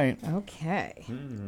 right. Okay.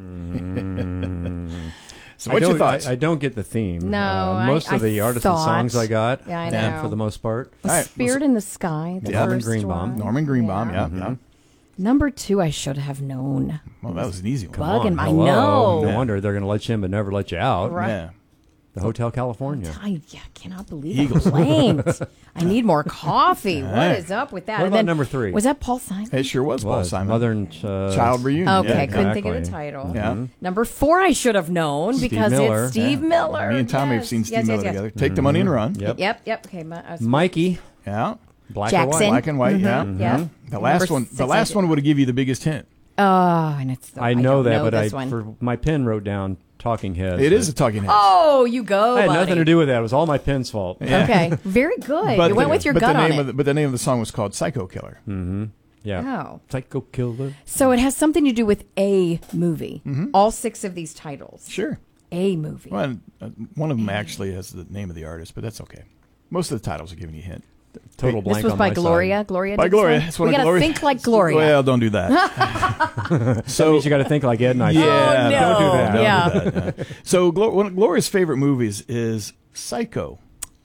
So what's your thoughts? I don't get the theme. No, most of the artists and songs I got. Yeah, I know. For the most part. All right. Spirit in the Sky. The Norman first Greenbaum. one. Norman Greenbaum, yeah. Number 2, I should have known. Well, that was an easy one. Bugging. I Hello. know. No wonder they're going to let you in but never let you out. Right. Yeah. The Hotel California. I cannot believe I blanked. I need more coffee. What is up with that? What And about then, number 3? Was that Paul Simon? It sure was Paul Simon. Mother and Child Reunion. Okay, yeah. I couldn't think of the exactly. title. Yeah. Number 4, I should have known because Miller. it's Steve Miller. Me and Tommy have Yes. seen Steve Yes, Miller yes, yes. together. Take the money and run. Yep. Yep. Okay, Mikey. Yeah. Black Jackson. or white. Black and white, yeah. Yeah. The last Number one 6, the last one would have given you the biggest hint. and it's I know don't that, but this one. for my pen wrote down Talking Heads. It is a Talking Heads. Oh, you go, I had buddy. nothing to do with that. It was all my pen's fault. Okay, very good. You went with your gut on it. But the name of the song was called Psycho Killer. Yeah. Oh. Psycho Killer. So it has something to do with a movie. All 6 of these titles. Sure. A movie. Well, one of them actually has the name of the artist, but that's okay. Most of the titles will give you a hint. Total blank This was on by my Gloria. side. Gloria. By did this Gloria. one? It's one We of gotta Gloria. think like Gloria. Well, don't do that. That means you got to think like Ed and I. Yeah, Oh, no. don't do that. Yeah. Don't do that. So one of Gloria's favorite movies is Psycho.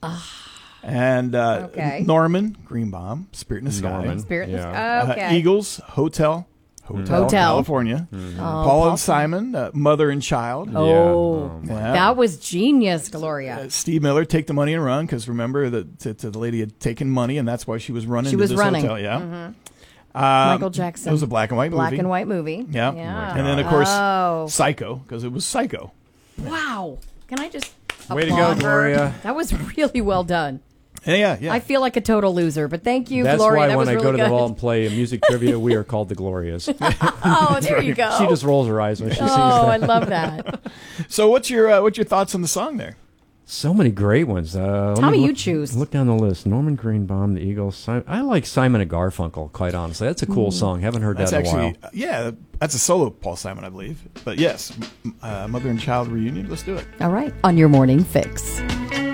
And Okay. Norman Greenbaum, Spirit in the Sky. Norman. Spirit. Yeah. Okay. Eagles, Hotel, California. Paul and Simon, Mother and Child. Oh, Yeah. that was genius, Gloria. Steve Miller, Take the Money and Run, because remember the lady had taken money, and that's why she was running She to was this running. hotel. Yeah. Michael Jackson. It was a black and white movie. Black and white movie. Yeah. Yeah. And then, of course, Oh. Psycho, because it was Psycho. Wow. Can I just Way to go, applaud her? Gloria. That was really well done. Yeah. I feel like a total loser, but thank you, That's Gloria. why that when was I really go to good. the vault and play music trivia, we are called the Glorias. Oh, there you go. She just rolls her eyes when she sees Oh, I that. love that. So what's your thoughts on the song there? So many great ones. Tommy, you choose. Look down the list. Norman Greenbaum, the Eagles. I like Simon and Garfunkel, quite honestly. That's a cool song. Haven't heard That's that in a while. actually, yeah, that's a solo Paul Simon, I believe. But yes, Mother and Child Reunion. Let's do it. All right. On your morning fix.